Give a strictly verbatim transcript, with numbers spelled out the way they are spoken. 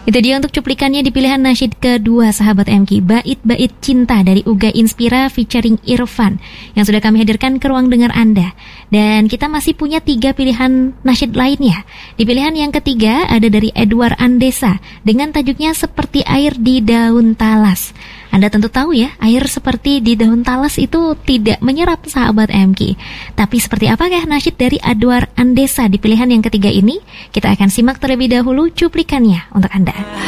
Itu dia untuk cuplikannya di pilihan nasyid kedua sahabat M K, Bait-Bait Cinta dari Uga Inspira featuring Irfan, yang sudah kami hadirkan ke ruang dengar Anda. Dan kita masih punya tiga pilihan nasyid lainnya. Di pilihan yang ketiga ada dari Edward Andesa dengan tajuknya Seperti Air di Daun Talas. Anda tentu tahu ya, air seperti di daun talas itu tidak menyerap sahabat M K. Tapi seperti apakah nasyid dari Edward Andesa di pilihan yang ketiga ini? Kita akan simak terlebih dahulu cuplikannya untuk Anda.